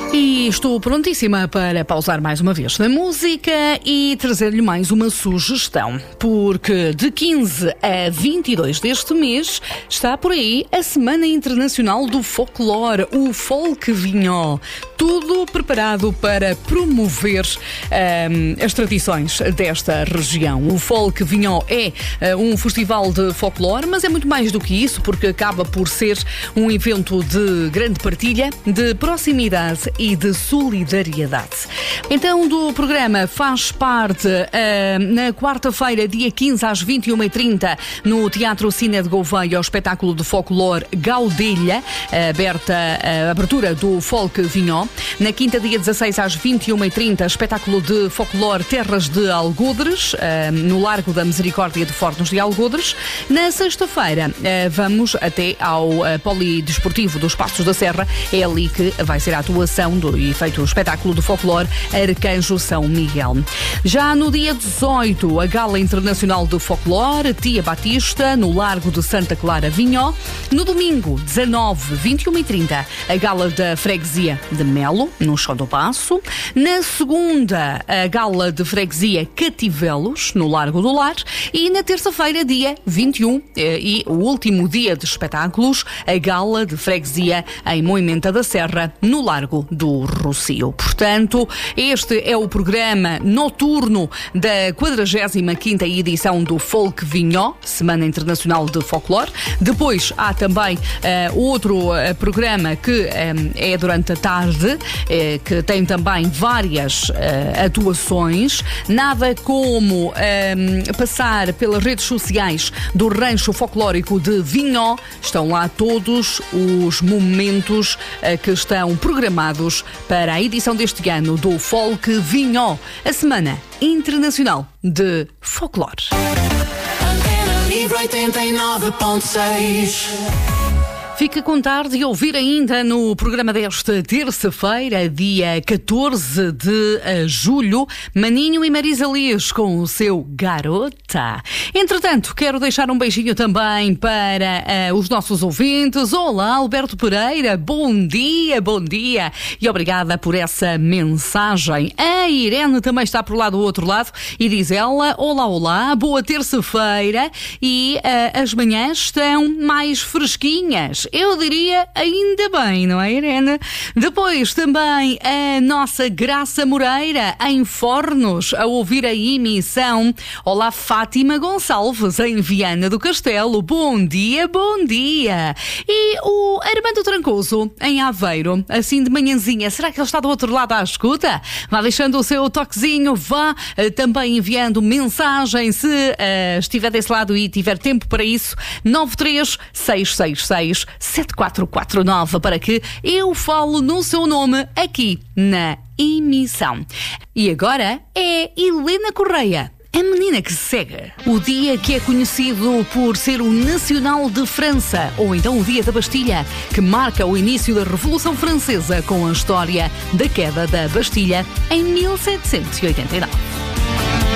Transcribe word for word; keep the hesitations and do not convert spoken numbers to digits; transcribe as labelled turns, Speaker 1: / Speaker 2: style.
Speaker 1: E estou prontíssima para pausar mais uma vez na música e trazer-lhe mais uma sugestão, porque de quinze a vinte e dois deste mês está por aí a Semana Internacional do Folclore, o Folk Vinhó. Tudo preparado para promover um, as tradições desta região. O Folk Vinhó é uh, um festival de folclore, mas é muito mais do que isso, porque acaba por ser um evento de grande partilha, de proximidade e de solidariedade. Então, do programa faz parte uh, na quarta-feira, dia quinze, às vinte e uma e trinta, no Teatro Cine de Gouveia, o espetáculo de folclore Gaudelha, aberta a abertura do Folk Vinhó. Na quinta, dia dezasseis, às vinte e uma e trinta, espetáculo de folclore Terras de Algodres, uh, no Largo da Misericórdia de Fornos de Algodres. Na sexta-feira, uh, vamos até ao uh, Polidesportivo dos Passos da Serra. É ali que vai ser a atuação do e feito o espetáculo de folclore Arcanjo São Miguel. Já no dia dezoito, a Gala Internacional de Folclore Tia Batista, no Largo de Santa Clara Vinhó. No domingo, dezanove, vinte e uma e trinta, a Gala da Freguesia de Melo, no Chão do Paço. Na segunda, a Gala de Freguesia Cativelos, no Largo do Lar. E na terça-feira, dia vinte e um, e o último dia de espetáculos, a Gala de Freguesia em Moimenta da Serra, no Largo do Rocio. Portanto, este é o programa noturno da quadragésima quinta edição do Folk Vinhó, Semana Internacional de Folclore. Depois há também uh, outro uh, programa que um, é durante a tarde, uh, que tem também várias uh, atuações. Nada como um, passar pelas redes sociais do Rancho Folclórico de Vinhó. Estão lá todos os momentos uh, que estão programados para a edição deste ano do Folk Vinhó, a Semana Internacional de Folclore.
Speaker 2: Antena Livre oitenta e nove ponto seis.
Speaker 1: Fica a contar de ouvir ainda no programa desta terça-feira, dia catorze de julho, Maninho e Marisa Liz com o seu Garota. Entretanto, quero deixar um beijinho também para uh, os nossos ouvintes. Olá, Alberto Pereira, bom dia, bom dia. E obrigada por essa mensagem. A Irene também está por lá do outro lado e diz ela, olá, olá, boa terça-feira e uh, as manhãs estão mais fresquinhas. Eu diria ainda bem, não é, Irene? Depois também a nossa Graça Moreira em Fornos a ouvir a emissão. Olá, Fátima Gonçalves em Viana do Castelo. Bom dia, bom dia. E o Armando Trancoso em Aveiro, assim de manhãzinha. Será que ele está do outro lado à escuta? Vá deixando o seu toquezinho, vá uh, também enviando mensagem se uh, estiver desse lado e tiver tempo para isso. nove três seis seis seis sete quatro quatro nove para que eu falo no seu nome aqui na emissão. E agora é Helena Correia, a menina que segue. O dia que é conhecido por ser o Nacional de França, ou então o Dia da Bastilha, que marca o início da Revolução Francesa com a história da queda da Bastilha em mil setecentos e oitenta e nove.